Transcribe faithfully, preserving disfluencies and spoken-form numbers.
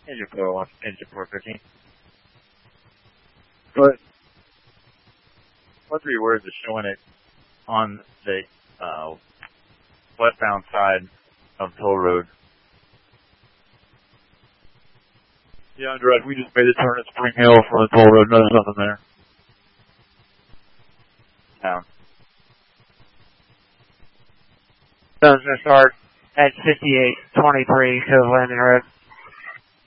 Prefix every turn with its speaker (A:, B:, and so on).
A: Engine four one, engine four fifteen.
B: But
A: What three words is showing it on the uh, westbound side of Toll Road?
B: Yeah, Andres, we just made a turn at Spring Hill for the toll road. No, there's nothing there.
A: Down.
C: Those are start at fifty-eight twenty-three, Cove Landing Road.